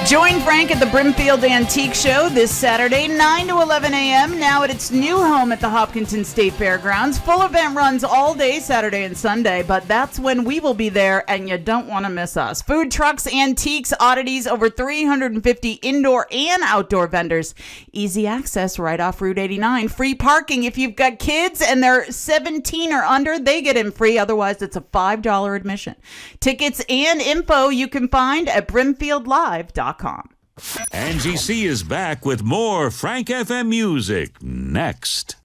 Join Frank at the Brimfield Antique Show this Saturday, 9 to 11 a.m., now at its new home at the Hopkinton State Fairgrounds. Full event runs all day Saturday and Sunday, but that's when we will be there, and you don't want to miss us. Food trucks, antiques, oddities, over 350 indoor and outdoor vendors. Easy access right off Route 89. Free parking. If you've got kids and they're 17 or under, they get in free. Otherwise, it's a $5 admission. Tickets and info you can find at brimfieldlive.com. Angie C is back with more Frank FM music next.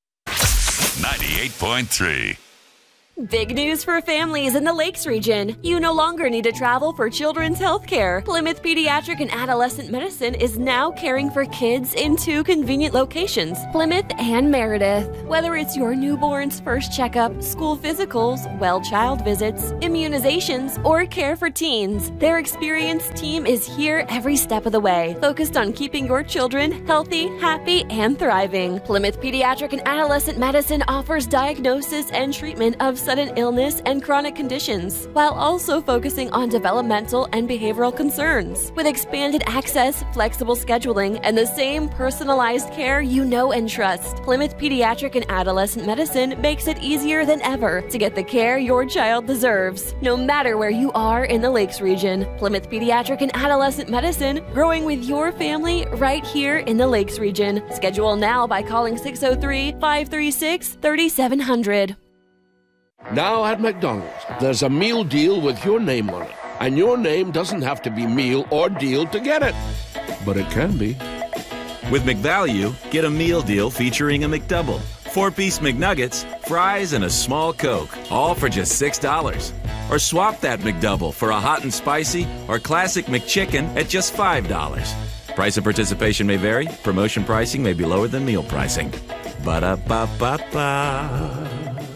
98.3. Big news for families in the Lakes region. You no longer need to travel for children's health care. Plymouth Pediatric and Adolescent Medicine is now caring for kids in 2 convenient locations, Plymouth and Meredith. Whether it's your newborn's first checkup, school physicals, well child visits, immunizations, or care for teens, their experienced team is here every step of the way, focused on keeping your children healthy, happy, and thriving. Plymouth Pediatric and Adolescent Medicine offers diagnosis and treatment of sudden illness and chronic conditions, while also focusing on developmental and behavioral concerns. With expanded access, flexible scheduling, and the same personalized care you know and trust, Plymouth Pediatric and Adolescent Medicine makes it easier than ever to get the care your child deserves, no matter where you are in the Lakes region. Plymouth Pediatric and Adolescent Medicine, growing with your family right here in the Lakes region. Schedule now by calling 603-536-3700. Now at McDonald's, there's a meal deal with your name on it. And your name doesn't have to be meal or deal to get it. But it can be. With McValue, get a meal deal featuring a McDouble, 4-piece McNuggets, fries, and a small Coke, all for just $6. Or swap that McDouble for a hot and spicy or classic McChicken at just $5. Price of participation may vary. Promotion pricing may be lower than meal pricing. Ba-da-ba-ba-ba.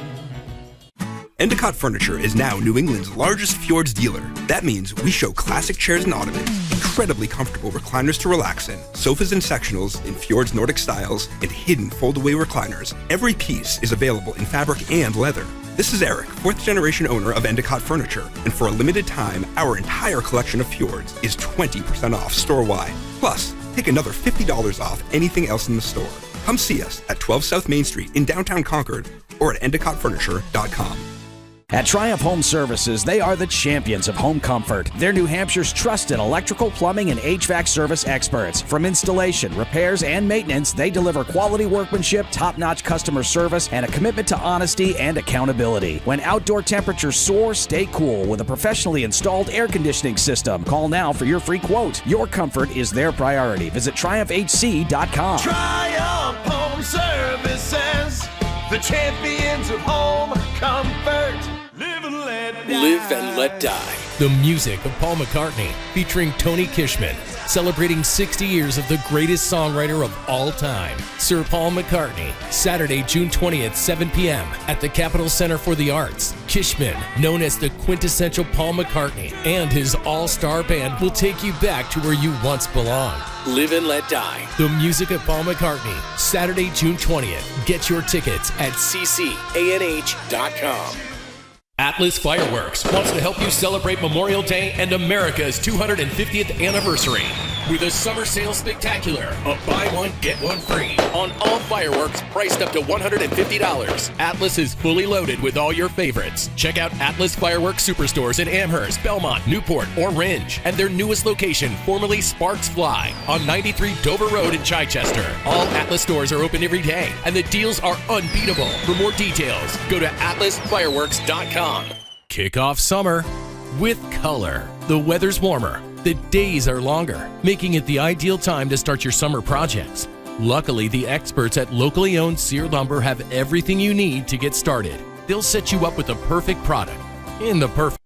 Endicott Furniture is now New England's largest Fjords dealer. That means we show classic chairs and ottomans, incredibly comfortable recliners to relax in, sofas and sectionals in Fjords Nordic styles, and hidden fold-away recliners. Every piece is available in fabric and leather. This is Eric, 4th-generation owner of Endicott Furniture, and for a limited time, our entire collection of Fjords is 20% off store-wide. Plus, take another $50 off anything else in the store. Come see us at 12 South Main Street in downtown Concord or at EndicottFurniture.com. At Triumph Home Services, they are the champions of home comfort. They're New Hampshire's trusted electrical, plumbing, and HVAC service experts. From installation, repairs, and maintenance, they deliver quality workmanship, top-notch customer service, and a commitment to honesty and accountability. When outdoor temperatures soar, stay cool with a professionally installed air conditioning system. Call now for your free quote. Your comfort is their priority. Visit TriumphHC.com. Triumph Home Services, the champions of home comfort. Live and Let Die. The music of Paul McCartney, featuring Tony Kishman, celebrating 60 years of the greatest songwriter of all time, Sir Paul McCartney. Saturday, June 20th, 7 p.m. at the Capitol Center for the Arts. Kishman, known as the quintessential Paul McCartney, and his all-star band will take you back to where you once belonged. Live and Let Die. The music of Paul McCartney. Saturday, June 20th. Get your tickets at ccanh.com. Atlas Fireworks wants to help you celebrate Memorial Day and America's 250th anniversary with a summer sale spectacular of buy one, get one free on all fireworks priced up to $150. Atlas is fully loaded with all your favorites. Check out Atlas Fireworks Superstores in Amherst, Belmont, Newport, or Ringe, and their newest location, formerly Sparks Fly, on 93 Dover Road in Chichester. All Atlas stores are open every day, and the deals are unbeatable. For more details, go to atlasfireworks.com. Kick off summer with color. The weather's warmer, the days are longer, making it the ideal time to start your summer projects. Luckily, the experts at locally owned Sear Lumber have everything you need to get started. They'll set you up with the perfect product in the perfect